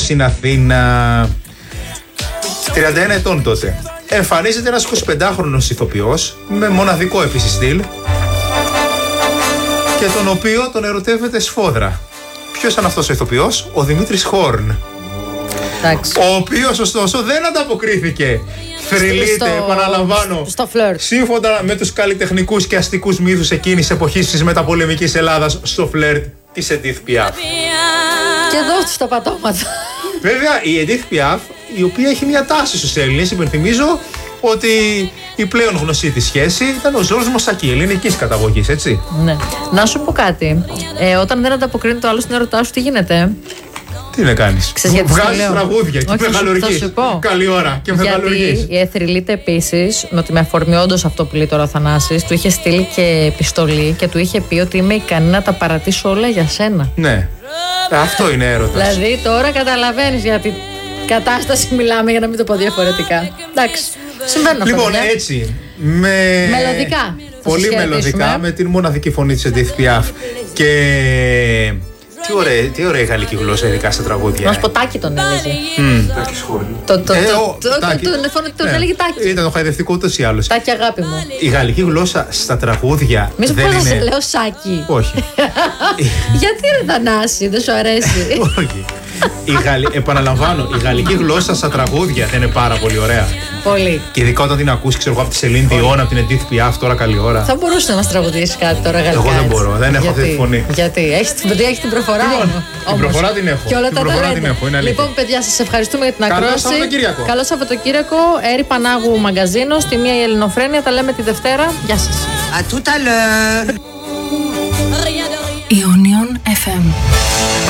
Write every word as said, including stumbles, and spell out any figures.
στην Αθήνα. τριάντα ένα ετών τότε. Εμφανίζεται ένας εικοσιπεντάχρονος ηθοποιός με μοναδικό επίσης στυλ και τον οποίο τον ερωτεύεται σφόδρα. Ποιος ήταν αυτός ο ηθοποιός? Ο Δημήτρης Χόρν. Εντάξει. Ο οποίος ωστόσο δεν ανταποκρίθηκε. Θρυλείται, επαναλαμβάνω, στο φλερτ. Σύμφωνα με τους καλλιτεχνικούς και αστικούς μύθους εκείνης εποχής της μεταπολεμικής Ελλάδας, στο φλερτ της Edith Piaf. Και εδώ στα πατώματα. Βέβαια, η Edith Piaf, η οποία έχει μια τάση στους Έλληνες, υπενθυμίζω ότι η πλέον γνωστή της σχέση ήταν ο Ζόρζ Μοσακή, ελληνικής καταγωγής, έτσι. Ναι. Να σου πω κάτι. Ε, όταν δεν ανταποκρίνει το άλλο στην ερωτά σου, τι γίνεται? Τι να κάνεις? Βγάζεις τραγούδια και μεγαλουργείς. Καλή ώρα και μεγαλουργείς. Γιατί η Εθρυλίτε επίσης, με ότι με αφορμή όντως αυτό που λέει τώρα ο Θανάσης, του είχε στείλει και επιστολή και του είχε πει ότι είμαι ικανή να τα παρατήσω όλα για σένα. Ναι. Αυτό είναι έρωτας. Δηλαδή τώρα καταλαβαίνεις γιατί κατάσταση μιλάμε, για να μην το πω διαφορετικά. Εντάξει, συμβαίνουν αυτά. Λοιπόν, έτσι. Με... Μελωδικά. Πολύ μελωδικά, με την μοναδική φωνή της Edith Piaf. Και. Τι ωραία, τι ωραία η γαλλική γλώσσα, ειδικά στα τραγούδια. Να σου πω, Τάκη τον έλεγε. Τάκη Σχόλη. Τον έλεγε Τάκη. Ήταν το χαϊδευτικό ούτως ή άλλως. Τάκη, αγάπη μου. Η γαλλική γλώσσα στα τραγούδια. Μη σου πω να σε λέω Σάκη. Όχι. Γιατί ρε Θανάση, δεν σου αρέσει? Όχι. Η Γαλλ... Επαναλαμβάνω, η γαλλική γλώσσα στα τραγούδια δεν είναι πάρα πολύ ωραία. Πολύ. Και ειδικά όταν την ακούσει, ξέρω εγώ, από τη Σελήν Διόν, από την Edith Piaf, τώρα καλή ώρα. Θα μπορούσε να μας τραγουδήσει κάτι τώρα γαλλικά? Εγώ δεν μπορώ, δεν έχω αυτή τη φωνή. Γιατί? Έχεις την προφορά λοιπόν, την προφορά την έχω. Και όλα την τα προφορά την έχω, είναι λοιπόν, παιδιά, σας ευχαριστούμε για την ακρόαση. Καλό Σαββατοκύριακο. Καλό Σαββατοκύριακο. Έρη Πανάγου Μαγκαζίνο, στη μία η Ελληνοφρένεια. Τα λέμε τη Δευτέρα. Γεια σας. À tout à l'heure. Ionion εφ εμ.